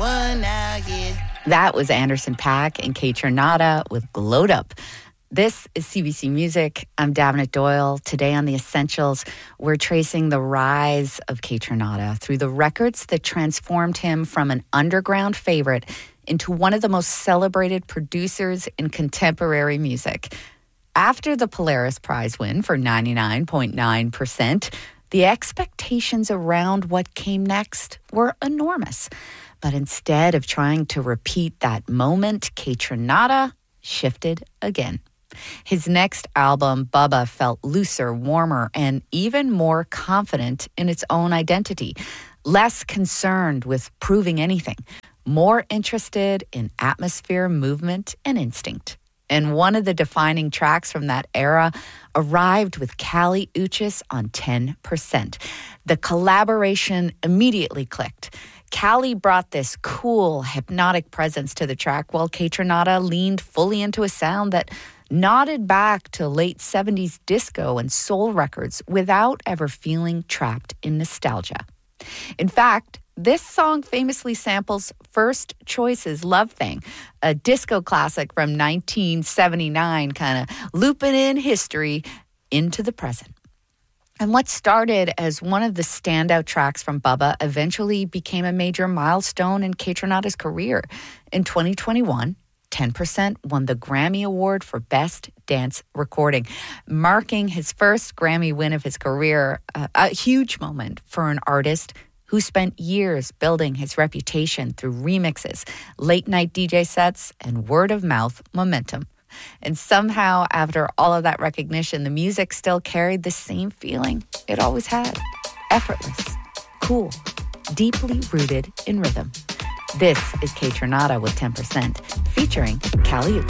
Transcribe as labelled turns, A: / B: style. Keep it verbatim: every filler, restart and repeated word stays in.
A: one now, yeah.
B: That was Anderson .Paak and Kaytranada with Glowed Up. This is C B C Music. I'm Davenant Doyle. Today on The Essentials, we're tracing the rise of Kaytranada through the records that transformed him from an underground favorite into one of the most celebrated producers in contemporary music. After the Polaris Prize win for ninety-nine point nine percent, the expectations around what came next were enormous. But instead of trying to repeat that moment, Kaytranada shifted again. His next album, Bubba, felt looser, warmer, and even more confident in its own identity. Less concerned with proving anything. More interested in atmosphere, movement, and instinct. And one of the defining tracks from that era arrived with Kali Uchis on ten percent. The collaboration immediately clicked. Kali brought this cool, hypnotic presence to the track, while Kaytranada leaned fully into a sound that nodded back to late seventies disco and soul records without ever feeling trapped in nostalgia. In fact, this song famously samples First Choice's Love Thing, a disco classic from nineteen seventy-nine, kind of looping in history into the present. And what started as one of the standout tracks from Bubba eventually became a major milestone in Kaytranada's career. In twenty twenty-one, ten percent won the Grammy Award for Best Dance Recording, marking his first Grammy win of his career, uh, a huge moment for an artist who spent years building his reputation through remixes, late-night D J sets, and word-of-mouth momentum. And somehow, after all of that recognition, the music still carried the same feeling it always had. Effortless, cool, deeply rooted in rhythm. This is Kaytranada with ten percent, featuring Kali Uchis.